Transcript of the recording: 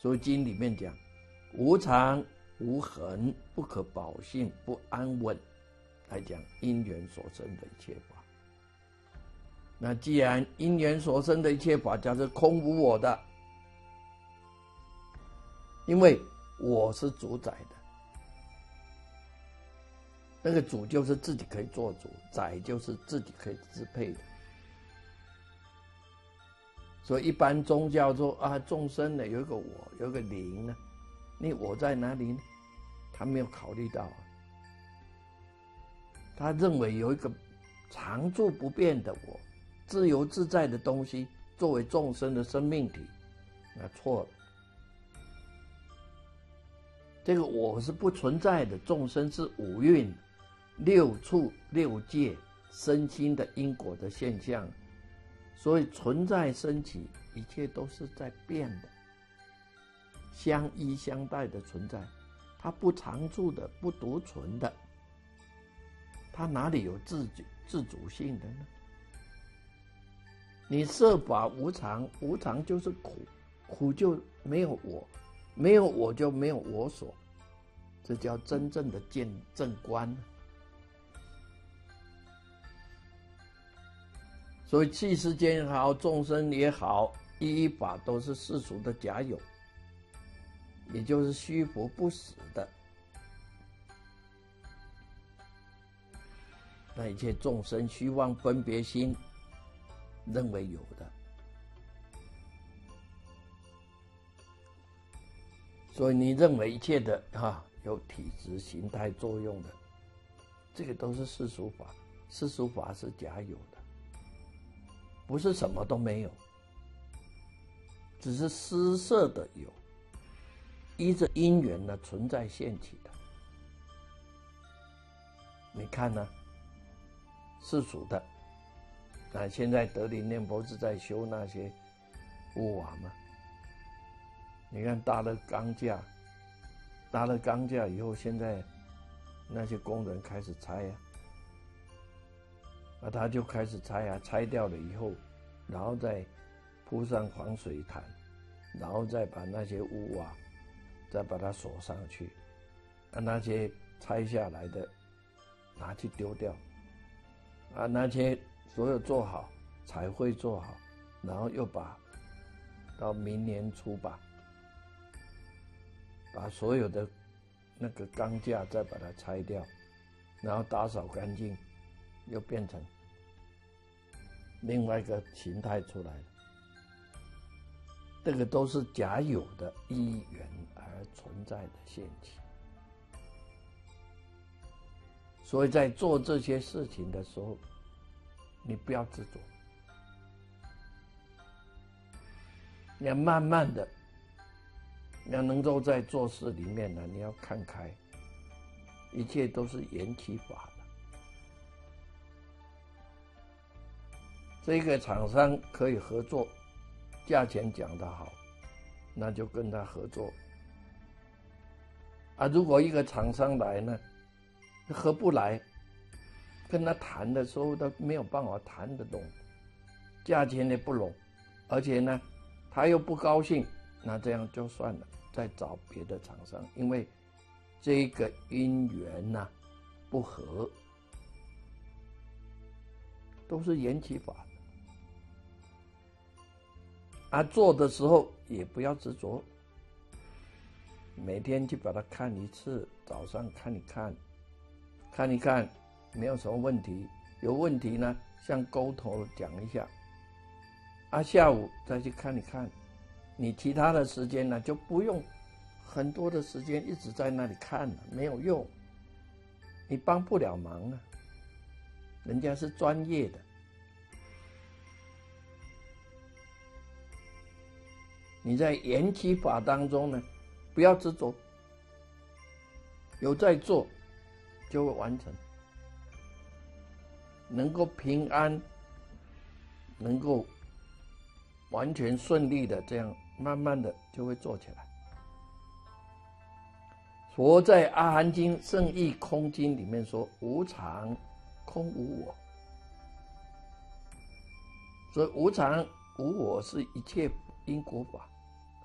所以经里面讲，无常无恒，不可保性，不安稳，来讲因缘所生的一切法。那既然因缘所生的一切法叫做空无我的，因为我是主宰的，那个主就是自己可以做主，宰就是自己可以支配的。所以一般宗教说啊，众生呢有一个我，有一个灵呢，你我在哪里呢？他没有考虑到啊，他认为有一个常住不变的我，自由自在的东西作为众生的生命体，那错了。这个我是不存在的，众生是五蕴、六处、六界、身心的因果的现象，所以存在升起，一切都是在变的，相依相待的存在，它不常住的，不独存的，它哪里有自主性的呢？你设法无常，无常就是苦，苦就没有我，没有我就没有我所，这叫真正的见正观。所以器世间也好，众生也好，一法都是世俗的假有，也就是虚浮不实的。那一切众生虚妄分别心认为有的，所以你认为一切的有体质形态作用的，这个都是世俗法。世俗法是假有的，不是什么都没有，只是施设的有，依着因缘的存在现起的。你看呢？世俗的，现在德林念佛是在修那些屋瓦嘛？你看搭了钢架，搭了钢架以后，现在那些工人开始拆他就开始拆拆掉了以后，然后再铺上防水毯，然后再把那些屋瓦再把它锁上去，那些拆下来的拿去丢掉。那些所有做好，彩绘做好，然后又到明年初吧，把所有的那个钢架再把它拆掉，然后打扫干净，又变成另外一个形态出来了。这个都是假有的因缘而存在的现起。所以在做这些事情的时候，你不要执着，你要慢慢的，你要能够在做事里面呢，你要看开，一切都是缘起法的。这个厂商可以合作，价钱讲得好，那就跟他合作。如果一个厂商来呢，合不来，跟他谈的时候都没有办法谈得拢，价钱也不拢，而且呢他又不高兴，那这样就算了，再找别的厂商，因为这个因缘不合，都是缘起法的。做的时候也不要执着，每天去把它看一次，早上看一看，没有什么问题，有问题呢像沟头讲一下，下午再去看一看。你其他的时间呢就不用很多的时间一直在那里看了，没有用，你帮不了忙啊，人家是专业的。你在缘起法当中呢，不要执着，有在做就会完成，能够平安，能够完全顺利的这样慢慢的就会做起来。佛在阿含经圣义空经里面说，无常空无我，所以无常无我是一切因果法。